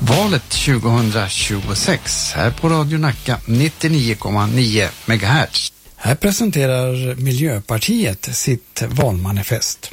Valet 2026 här på Radio Nacka 99,9 MHz. Här presenterar Miljöpartiet sitt valmanifest.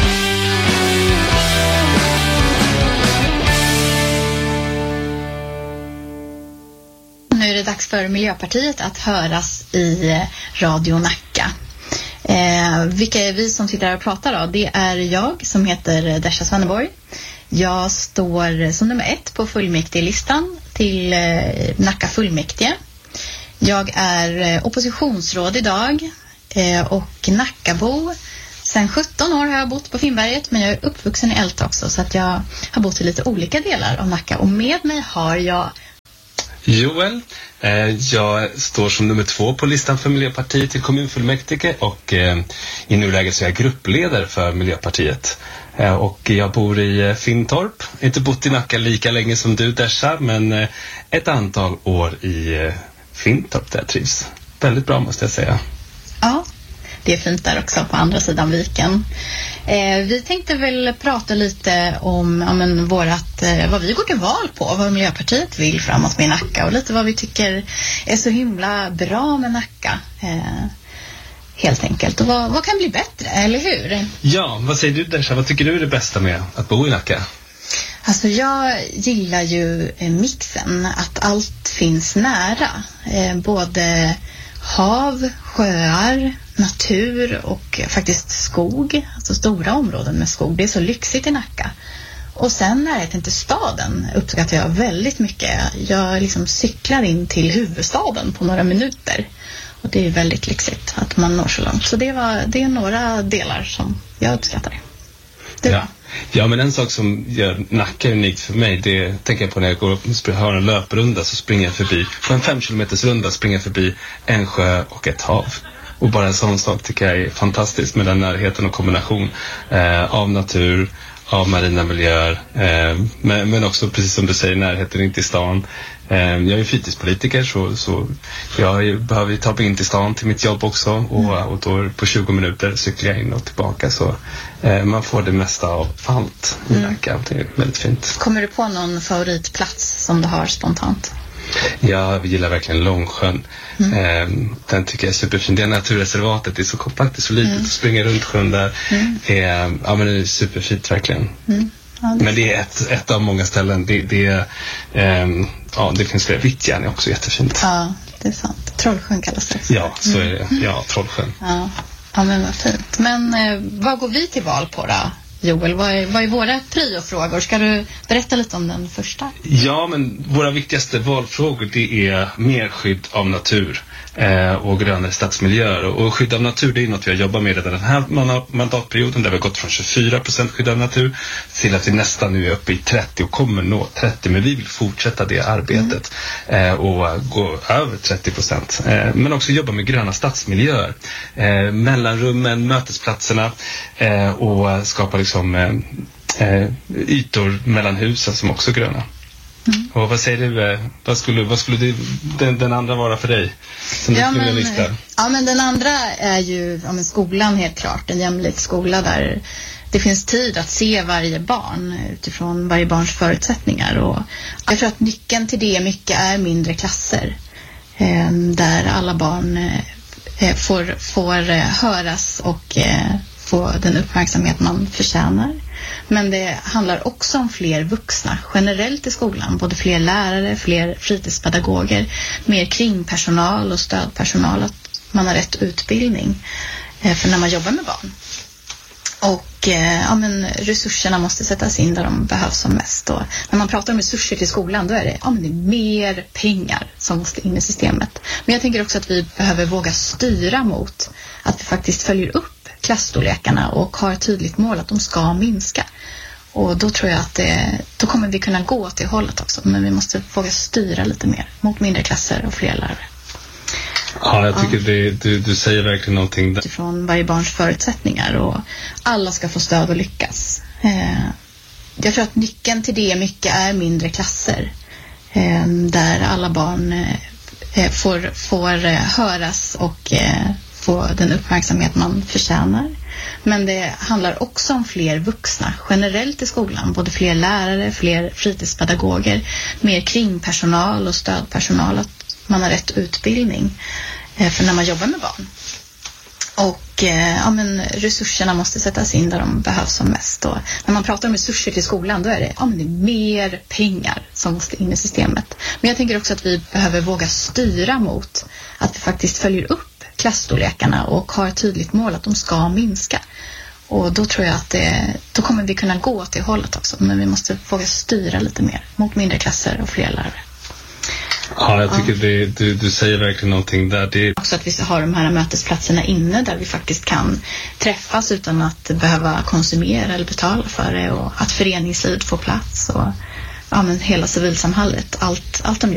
Nu är det dags för Miljöpartiet att höras i Radio Nacka. Vilka är vi som sitter här och pratar då? Det är jag som heter Desha Svenneborg. Jag står som nummer 1 på fullmäktigelistan till Nacka fullmäktige. Jag är oppositionsråd idag och Nackabo. Sen 17 år har jag bott på Finnberget, men jag är uppvuxen i Älta också, så att jag har bott i lite olika delar av Nacka. Och med mig har jag Joel. Jag står som nummer 2 på listan för Miljöpartiet till kommunfullmäktige och i nuläget så är jag gruppledare för Miljöpartiet. Och jag bor i Finntorp. Inte bott i Nacka lika länge som du, Desha, men ett antal år i Finntorp där jag trivs. Väldigt bra, måste jag säga. Ja, det är fint där också på andra sidan viken. Vi tänkte väl prata lite om vad vi går till val på, vad Miljöpartiet vill framåt med Nacka och lite vad vi tycker är så himla bra med Nacka. Helt enkelt. Och vad kan bli bättre, eller hur? Ja, vad säger du, Desha? Vad tycker du är det bästa med att bo i Nacka? Alltså jag gillar ju mixen, att allt finns nära. Både hav, sjöar, natur och faktiskt skog. Alltså stora områden med skog. Det är så lyxigt i Nacka. Och sen närheten till staden uppskattar jag väldigt mycket. Jag liksom cyklar in till huvudstaden på några minuter. Och det är väldigt lyxigt att man når så långt. Så det är några delar som jag uppskattar. Ja, men en sak som gör Nacka unikt för mig, det tänker jag på när jag går och har en löprunda, så springer jag förbi, på en 5 kilometers runda springer jag förbi en sjö och ett hav. Och bara en sån sak tycker jag är fantastiskt, med den närheten och kombination av natur, av marina miljöer, men också precis som du säger, närheten in till stan. Jag är fritidspolitiker, så jag behöver ta mig in till stan till mitt jobb också, och då på 20 minuter cyklar jag in och tillbaka, så man får det mesta av allt i Nacka. Det är väldigt fint. Kommer du på någon favoritplats som du har spontant? Jag gillar verkligen Långsjön. Den tycker jag är superfin. Det är naturreservatet, det är så kompakt, det är så litet att springa runt sjön där. Det är superfint verkligen. Ja, men det är ett av många ställen. Det finns fler. Vittjärn är också jättefint. Ja, det är sant. Trollsjön kallas det. Ja, så är det. Ja, Trollsjön. Ja, men vad fint. Men vad går vi till val på då? Joel, vad är våra priofrågor? Ska du berätta lite om den första? Ja, men våra viktigaste valfrågor, det är mer skydd av natur och grönare stadsmiljöer. Och skydd av natur, det är något vi har jobbat med redan den här mandatperioden, där vi har gått från 24% skydd av natur till att vi nästan nu är uppe i 30 och kommer nå 30. Men vi vill fortsätta det arbetet och gå över 30%. Men också jobba med gröna stadsmiljöer. Mellanrummen, mötesplatserna och skapa liksom ytor mellan husen som också är gröna. Och vad säger du? Vad skulle den andra vara för dig? Som du skulle lista? Ja, men den andra är ju skolan, helt klart. En jämlik skola där det finns tid att se varje barn utifrån varje barns förutsättningar. Och jag tror att nyckeln till det mycket är mindre klasser. Där alla barn får höras och få den uppmärksamhet man förtjänar. Men det handlar också om fler vuxna generellt i skolan. Både fler lärare, fler fritidspedagoger, mer kringpersonal och stödpersonal. Att man har rätt utbildning för när man jobbar med barn. Och resurserna måste sättas in där de behövs som mest. Och när man pratar om resurser till skolan, då är det mer pengar som måste in i systemet. Men jag tänker också att vi behöver våga styra mot att vi faktiskt följer upp klassstorlekarna och har ett tydligt mål att de ska minska. Och då tror jag att då kommer vi kunna gå till hållet också. Men vi måste våga styra lite mer mot mindre klasser och fler lärare. Ja, jag tycker du säger verkligen någonting där. Utifrån varje barns förutsättningar, och alla ska få stöd och lyckas. Jag tror att nyckeln till det mycket är mindre klasser. Där alla barn får höras och få den uppmärksamhet man förtjänar. Men det handlar också om fler vuxna generellt i skolan. Både fler lärare, fler fritidspedagoger, mer kringpersonal och stödpersonal. Att man har rätt utbildning för när man jobbar med barn. Och resurserna måste sättas in där de behövs som mest. Och när man pratar om resurser till skolan, då är det, det är mer pengar som måste in i systemet. Men jag tänker också att vi behöver våga styra mot att vi faktiskt följer upp klassstorlekarna och har ett tydligt mål att de ska minska. Och då tror jag att då kommer vi kunna gå åt det hållet också. Men vi måste våga styra lite mer mot mindre klasser och fler lärare. Ja, jag tycker du säger verkligen någonting där. Det är också att vi har de här mötesplatserna inne där vi faktiskt kan träffas utan att behöva konsumera eller betala för det, och att föreningsliv får plats och hela civilsamhället, allt de gör.